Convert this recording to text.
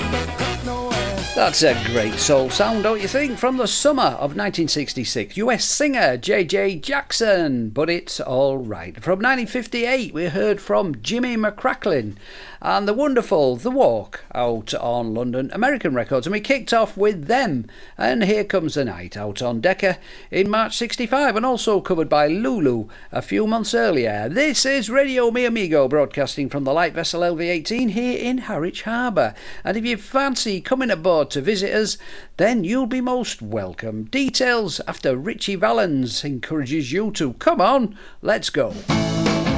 That's a great soul sound, don't you think? From the summer of 1966, US singer J.J. Jackson, But It's All Right. From 1958, we heard from Jimmy McCracklin and the wonderful The Walk, out on London American Records. And we kicked off with them, and Here Comes the Night, out on Decca in March 65, and also covered by Lulu a few months earlier. This is Radio Mi Amigo, broadcasting from the light vessel LV-18 here in Harwich Harbour. And if you fancy coming aboard to visit us, then you'll be most welcome. Details after Richie Valens encourages you to. Come on, let's go.